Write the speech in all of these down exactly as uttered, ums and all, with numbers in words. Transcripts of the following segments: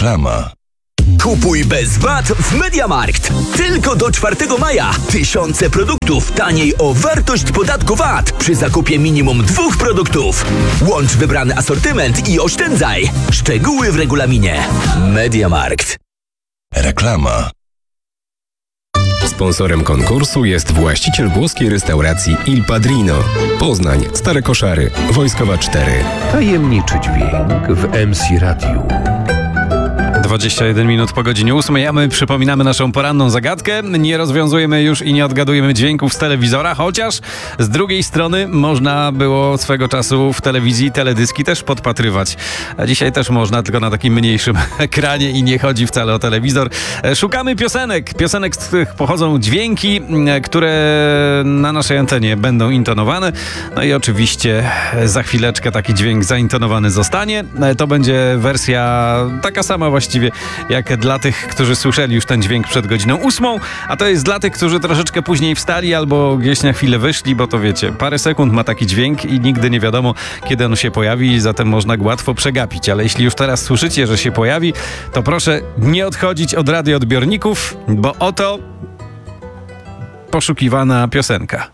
Reklama. Kupuj bez V A T w MediaMarkt. Tylko do czwartego maja. Tysiące produktów taniej o wartość podatku V A T przy zakupie minimum dwóch produktów. Łącz wybrany asortyment i oszczędzaj. Szczegóły w regulaminie. MediaMarkt. Reklama. Sponsorem konkursu jest właściciel włoskiej restauracji Il Padrino. Poznań, Stare Koszary, Wojskowa cztery. Tajemniczy dźwięk w M C Radiu. dwadzieścia jeden minut po godzinie ósmej, a my przypominamy naszą poranną zagadkę. Nie rozwiązujemy już i nie odgadujemy dźwięków z telewizora, chociaż z drugiej strony można było swego czasu w telewizji teledyski też podpatrywać. A dzisiaj też można, tylko na takim mniejszym ekranie i nie chodzi wcale o telewizor. Szukamy piosenek. Piosenek, z których pochodzą dźwięki, które na naszej antenie będą intonowane. No i oczywiście za chwileczkę taki dźwięk zaintonowany zostanie. To będzie wersja taka sama właściwie jak dla tych, którzy słyszeli już ten dźwięk przed godziną ósmą, a to jest dla tych, którzy troszeczkę później wstali albo gdzieś na chwilę wyszli, bo to wiecie, parę sekund ma taki dźwięk i nigdy nie wiadomo, kiedy on się pojawi, zatem można go łatwo przegapić. Ale jeśli już teraz słyszycie, że się pojawi, to proszę nie odchodzić od radioodbiorników, bo oto poszukiwana piosenka.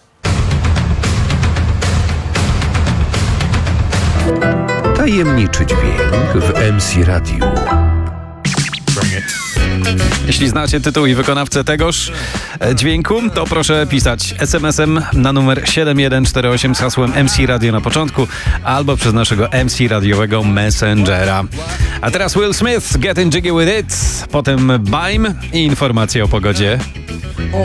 Tajemniczy dźwięk w M C Radiu. Jeśli znacie tytuł i wykonawcę tegoż dźwięku, to proszę pisać es em esem na numer siedem jeden cztery osiem z hasłem M C Radio na początku albo przez naszego M C radiowego Messengera. A teraz Will Smith, Getting Jiggy With It, potem Baim i informacje o pogodzie.